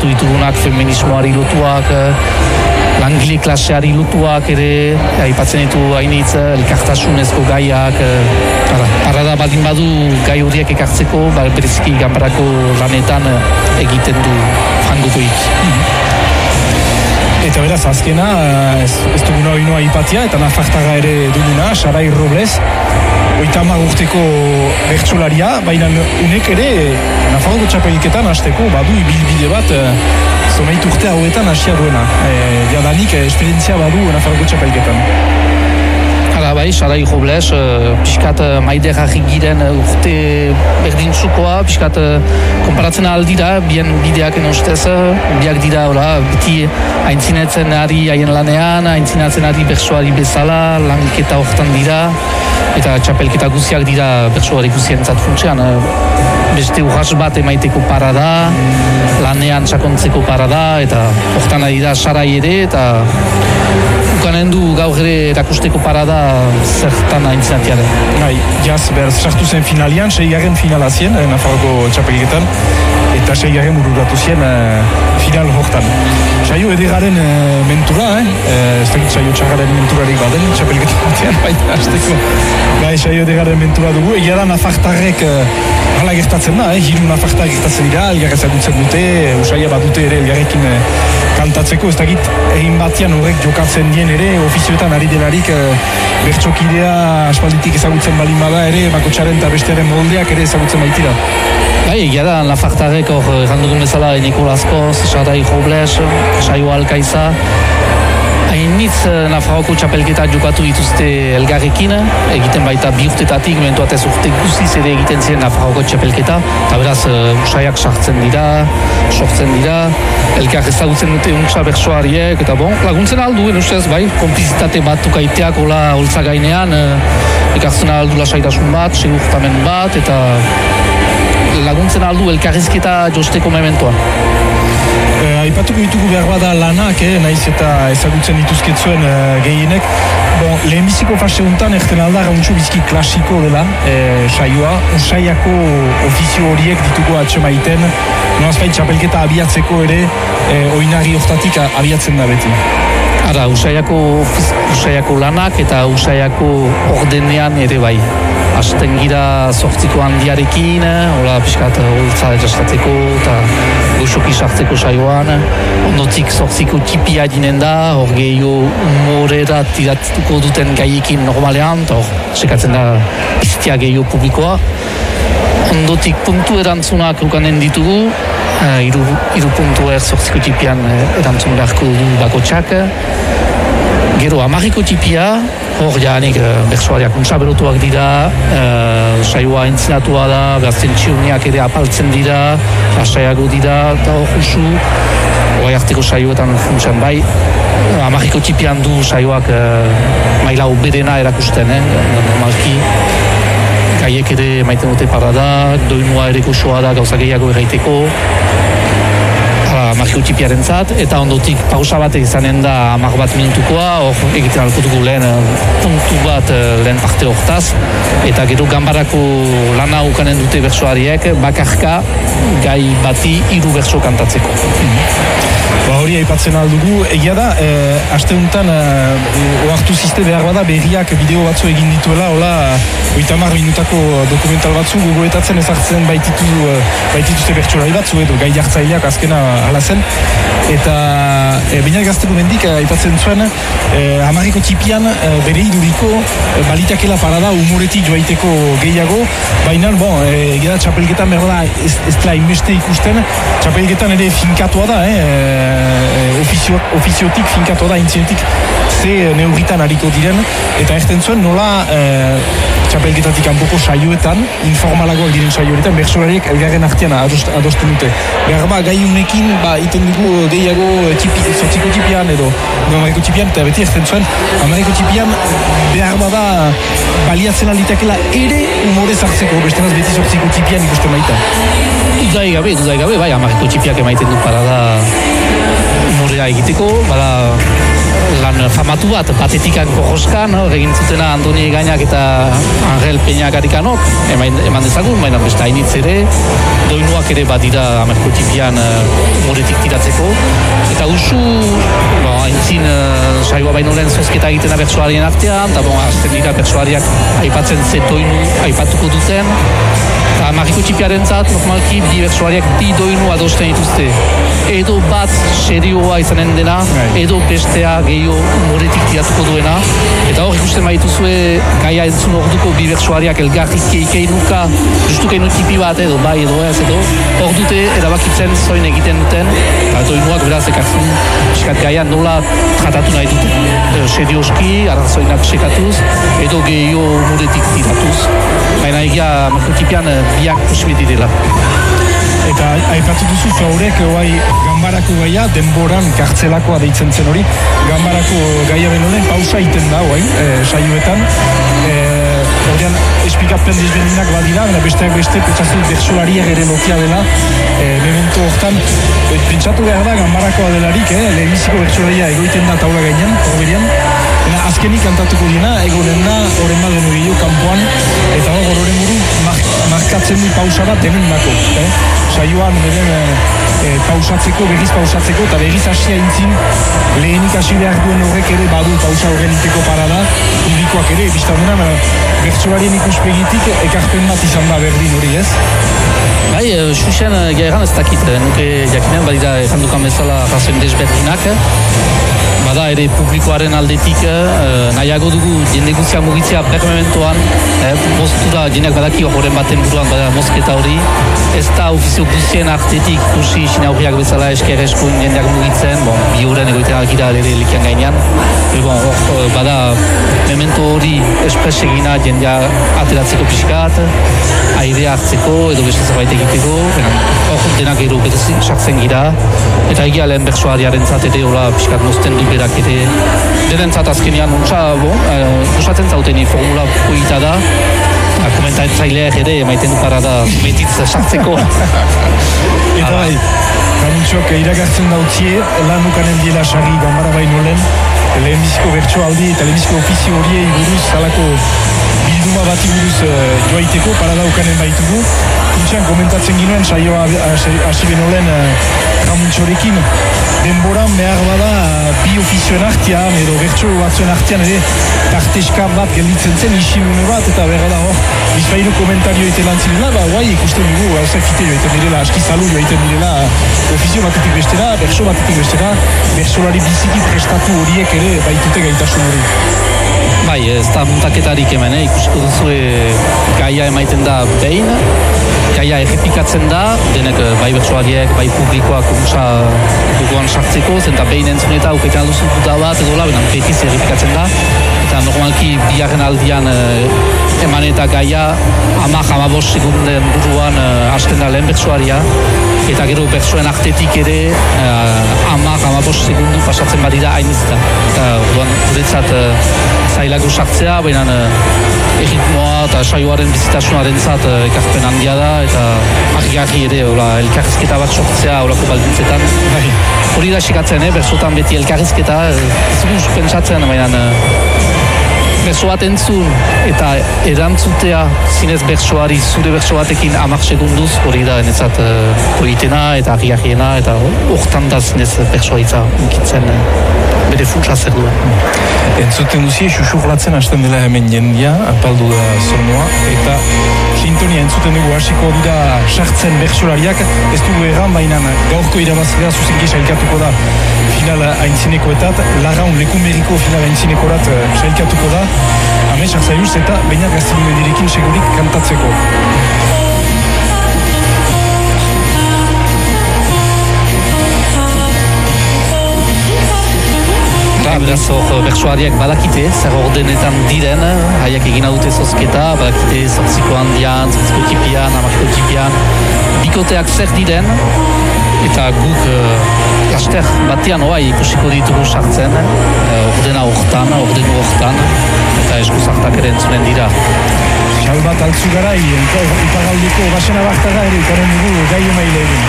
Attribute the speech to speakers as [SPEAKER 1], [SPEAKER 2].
[SPEAKER 1] aipatu ditugunak feminismoari lotuak, langile klaseari lotuak ere, aipatzen ditu hainitz, elkartasunezko gaiak, parada baldin badu gai horiek ekartzeko, bereziki ganbarako lanetan egiten du frangokoik.
[SPEAKER 2] Eta beraz, azkena, ez duguna oinoa ipatia, eta nafartaga ere duguna, Sarai Robles, 30 urteko bertsolaria, baina unek ere Nafarroko txapelketan hasteko badu ibilbide bat zonait urte hauetan hasia duena. Jadanik esperientzia badu Nafarroko txapelketan.
[SPEAKER 1] Hala bai, Sarai Robles, pixkat maider giren urte berdintzukoa, pixkat konparatzen aldira, bien bideak enostez, biak dira, biti aintzinetzen ari haien lanean, aintzinatzen ari bertsoari bezala, lanketa hortan dira, eta txapelketa guziak dira bertsoari guzientzat funtsean. Beste urras bat emaiteko parada, lanean sakontzeko parada, eta hortan ari da Sarai ere, eta ukanen du gaur ere erakusteko parada zertan aintzinatiaren.
[SPEAKER 2] Bai, jaz, behar sartu zen finalian, 6. finala zien, Nafarroko txapelketan, eta 6. bururatu zien final hortan. Saio edegaren mentura, ez dakit saio txarraren menturarik baden, txapelketan batean, baita hasteko. Bai, saio edegaren mentura dugu, egia da Nafartarrek hala gertatzen da, hiru Nafartar gertatzen dira, elgarrez agutzen dute, usaia bat dute ere elgarrekin kantatzeko, ez dakit egin batian horrek jokatzen dien ere, ofizioetan ari delarik bertxokidea aspalditik ezagutzen balin bada ere, bakotxaren eta bestearen moldeak ere ezagutzen baitira.
[SPEAKER 1] Bai, egia da, Nafartarrek hor errandugun bezala Nikolas Koz, Sarai Robles, Saio Alkaiza, hainitz Nafarroko txapelketa jokatu dituzte elgarrekin, egiten baita 2 urtetatik, mentuatez urte guziz ere egiten ziren Nafarroko txapelketa, eta beraz usaiak sortzen dira, elkar ezagutzen dute untsa bertsoariek, eta laguntzen alduen ustez, bai, konplizitate bat ukaiteak holtza gainean, ekartzen aldu lasaitasun bat, segurtamen bat, eta laguntzen aldu elkarrizketa josteko mementoan.
[SPEAKER 2] Aipatuko ditugu behar bada lanak, naiz eta ezagutzen dituzketzuen gehienek. Lehenbiziko fase honetan erten aldara untxu bizki klasiko dela saioa. Usaiako ofizio horiek dituko atxemaiten, noazpain txapelketa abiatzeko ere oinarri hortatik abiatzen da beti.
[SPEAKER 1] Ara, usaiako lanak eta usaiako ordenean ere bai. Hasten gira 8 handiarekin, hola pixkat holtza erastatzeko eta goxoki sartzeko saioan. Ondotik 8 tipia dinen da, hor gehiago humorera tiratuko duten gaiekin normalean, eta hor sekatzen da piztia gehiago publikoa. Ondotik puntu erantzunak ukanen ditugu, hiru puntu 8 tipian erantzun beharko du bakotxak. Gero, 10 tipia, hor jaanik bertsoariak untsaberotuak dira, saioa entzinatua da, gazten txiuniak ere apaltzen dira, lasaiago dira, eta hor usu, hori arteko saioetan funtsan bai, 10 tipian du saioak maila berena erakusten, normalki. Gaiek ere maiten dute parada, doinua ere goxoa da gauza gehiago erraiteko, markiutipiaren zat, eta ondotik pausa bat izanen da 10 minutukoa, hor egiten alkotuko lehen puntu bat lehen parte hortaz, eta gero ganbarako lana ukanen dute bertsoariek, bakarka gai bati 3 bertso kantatzeko.
[SPEAKER 2] Hori aipatzen aldugu, egia da, aste honetan ohartu ziste behar bada berriak bideo batzu egin dituela, hola 30 minutako dokumental batzu gogoetatzen ezartzen baitituzte bertsolari batzu edo gai jartzaileak azkena hala zen, eta baina gazteko mendik aipatzen zuen 10 tipian bere iduriko balitakela parada humoretik joaiteko gehiago, baina egia da txapelketan behar da ez dela inbeste ikusten, txapelketan ere finkatua da, ofiziotik finkatua da intzinetik ze neurritan hariko diren, eta erten zuen nola txapelketatik kanpoko saioetan, informalagoak diren saioetan, bertsolariek elgarren artean adosten dute. Behar gai unekin, iten dugu gehiago 8 tipian edo 10 tipian, eta beti erten zuen 10 tipian behar bada baliatzen alditakela ere humorez hartzeko, bestenaz beti 8 tipian ikusten baita.
[SPEAKER 1] Dudai gabe, bai, 10 tipiak emaiten du parada humorea egiteko, bada lan famatu bat, patetikan korroskan, egin zutena Antoni Gainak eta Angel Peña Garikanok, eman dezagun, baina beste hainitz ere, doinuak ere bat dira 10 tipian humoretik tiratzen saioa baino lehen zozketa egiten da bertsolarien artean, eta azten dira bertsolariak aipatzen doinu aipatuko duten, eta Mariko Txipiaren zat, normalki bi bertsolariak bi doinu adosten dituzte. Edo bat serioa izanen dena, edo bestea gehiago humoretik tiratuko duena, eta hor ikusten baituzue gaia entzun orduko bi bertsolariak elgarrik keikei nuka, justu keinu tipi bat edo bai edo ez edo, hor dute erabakitzen zoin egiten duten, eta doinuak beraz ekartzen piskat gaia nola tratatu nahi duten. Serioski, arrazoinak sekatuz, edo gehiago humoretik tiratuz. Baina egia Markotipian biak posibiti dela.
[SPEAKER 2] Eta aipatu duzu Faurek Ganbarako gaia, denboran kartzelakoa deitzen zen hori, Ganbarako gaia benonen pausa iten da saioetan. Horrean espikapen desberdinak badira, besteak beste pentsatu bertsolariak ere lotia dela memento hortan. Pentsatu behar da Ganbarakoa delarik, lehenbiziko bertsolaria egoiten da taula gainean, horberian. Azkenik kantatuko dina, egonen da, horren baden hori kanpoan, eta horren buru markatzen du pausa bat hemen dako. Saioan pausatzeko, berriz pausatzeko, eta berriz hasia intzin lehenik hasi behar duen horrek ere badu pausa horren iteko parada, publikoak ere, biztaduna, bertsolarien ikuspegitik ekarpen bat izan da berdin hori ez?
[SPEAKER 1] Bai, Xuxen gairan ez dakit, nuke jakinen, badira errandukan bezala razoen desberdinak, bada ere publikoaren aldetik nahiago dugu jende guztia mugitzea bermementoan, moztura jendeak badaki horren baten buruan bada mozketa hori, ez da ofizio guztien artetik ikusi sinaurriak bezala esker eskun jendeak mugitzen, bi horren egoiten algira ere likian gainean, bada memento hori espres egina jendea ateratzeko pixkat, airea hartzeko edo beste zerbait egiteko, hor denak gero betezik sartzen gira, eta egia lehen bertsoariaren zat ere hola pixkat mozten du berak ere denentzat azkenean usatzen zauteni formula poita da, komentatzaileak ere emaiten du parada betitz sartzeko.
[SPEAKER 2] Eta bai, Kamuntxok iragartzen dautzie, lan ukanen diela sarri Ganbara baino lehenbiziko bertsoaldi eta lehenbiziko ofizio horiei buruz salako bilduma bati buruz joaiteko parada ukanen baitugu. Kuntxean komentatzen ginoen saioa hasi benolen Kamuntxorekin denboran behar bada bi ofizioen artean edo bertso batzuen artean ere tarteska bat gelditzen zen isilune bat eta behar da hor bizpairu komentario ite lan zinela, guai ikusten dugu zaifite joaiten direla, aski salu joaiten direla ofizio batetik bestera, bertso batetik bestera, bertsolari biziki prestatu horiek ere baitute gaitasun hori.
[SPEAKER 1] Bai, ez da muntaketarik hemen, ikusiko duzu gaia emaiten da behin, gaia errepikatzen da, denek bai bertsoariek, bai publikoak umusa duguan sartzeko, zenta behin entzuneta auketan duzu duda bat, edo la, benan petiz errepikatzen da, eta normalki biharren aldian eman eta gaia 10-15 sekunden buruan hasten da lehen bertsoaria, eta gero bertsoen artetik ere 10-15 sekundu pasatzen badira hainizta. Eta guretzat zailago sartzea, baina erritmoa eta saioaren bizitasunaren zat ekarpen handia da, eta argi ere elkarrizketa bat sortzea horako baldintzetan. Hori da sikatzen, bertsotan beti elkarrizketa, ez dugu pentsatzen, baina bertso bat entzun eta erantzutea zinez bertsoari zure bertso batekin 10 sekunduz, hori da enetzat politena eta argi-argiena eta hortan da zinez bertsoa itza unkitzen bere funtsa zer duen.
[SPEAKER 2] Entzuten duzie, xuxurlatzen hasten dela hemen jendia, apaldu da zornoa, eta sintonia entzuten dugu hasiko dira sartzen bertsolariak, ez dugu erran, baina gaurko irabazlea zuzenki sailkatuko da final aintzinekoetat, Larraun Lekumeriko final aintzinekorat sailkatuko da, Ames Arzaiuz eta Beñat Gaztelu edirekin segurik kantatzeko.
[SPEAKER 1] Beraz hor bertsoariak badakite, zer ordenetan diren, haiak egina dute zozketa, badakite zortziko handian, zortziko tipian, hamarko tipian, bikoteak zer diren, eta guk laster batean ikusiko ditugu sartzen, ordena hortan, ordenu hortan, eta esku zartak ere entzunen dira.
[SPEAKER 2] Xalbat altzugarai, ipagaldeko basena bartaga ere, ikaren dugu gai emaile egin.